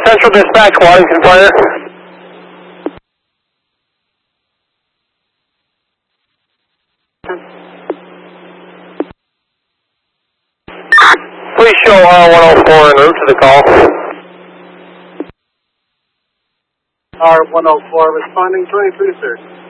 Central Dispatch, Waddington Fire. Please show R104 en route to the call. R104 responding 23, sir.